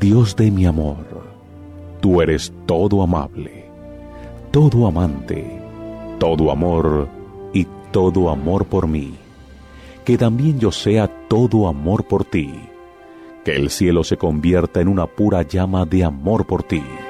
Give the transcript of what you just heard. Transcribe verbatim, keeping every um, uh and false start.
Dios de mi amor, tú eres todo amable, todo amante, todo amor y todo amor por mí. Que también yo sea todo amor por ti. Que el cielo se convierta en una pura llama de amor por ti.